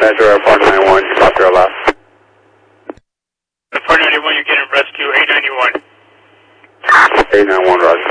Metro Airport 91, stop your left. Airport 91, you're getting rescue 891. 891, roger.